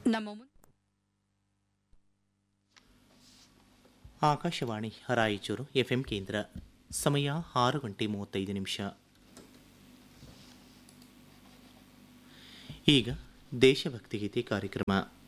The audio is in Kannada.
ನಮ್ಮ ಆಕಾಶವಾಣಿ ರಾಯಚೂರು ಎಫ್ಎಂ ಕೇಂದ್ರ. ಸಮಯ 6:35. ಈಗ ದೇಶಭಕ್ತಿ ಗೀತೆ ಕಾರ್ಯಕ್ರಮ.